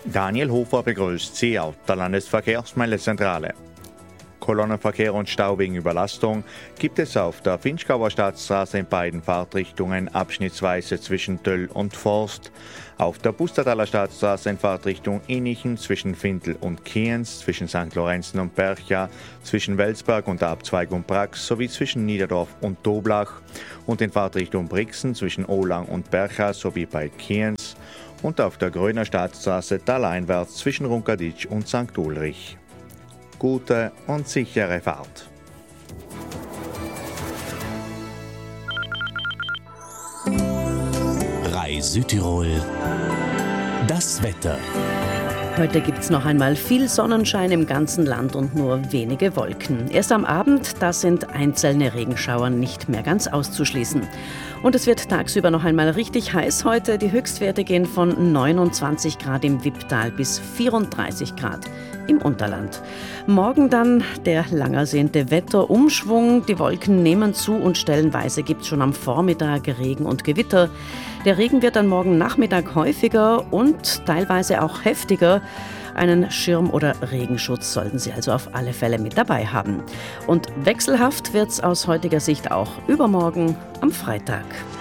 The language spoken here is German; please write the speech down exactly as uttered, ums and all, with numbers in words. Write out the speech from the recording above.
Daniel Hofer begrüßt Sie auf der Landesverkehrsmeldezentrale. Kolonnenverkehr und Stau wegen Überlastung gibt es auf der Vinschgauer Staatsstraße in beiden Fahrtrichtungen abschnittsweise zwischen Töll und Forst, auf der Pustertaler Staatsstraße in Fahrtrichtung Innichen zwischen Findel und Kienz, zwischen Sankt Lorenzen und Bercha, zwischen Welsberg und der Abzweigung Brax sowie zwischen Niederdorf und Doblach und in Fahrtrichtung Brixen zwischen Ohlang und Bercha sowie bei Kienz und auf der Gröner Staatsstraße taleinwärts zwischen Runkaditsch und Sankt Ulrich. Gute und sichere Fahrt. Rai Südtirol. Das Wetter. Heute gibt es noch einmal viel Sonnenschein im ganzen Land und nur wenige Wolken. Erst am Abend, da sind einzelne Regenschauer nicht mehr ganz auszuschließen. Und es wird tagsüber noch einmal richtig heiß heute. Die Höchstwerte gehen von neunundzwanzig Grad im Wipptal bis vierunddreißig Grad im Unterland. Morgen dann der lang ersehnte Wetterumschwung. Die Wolken nehmen zu und stellenweise gibt es schon am Vormittag Regen und Gewitter. Der Regen wird dann morgen Nachmittag häufiger und teilweise auch heftiger. Einen Schirm- oder Regenschutz sollten Sie also auf alle Fälle mit dabei haben. Und wechselhaft wird es aus heutiger Sicht auch übermorgen am Freitag.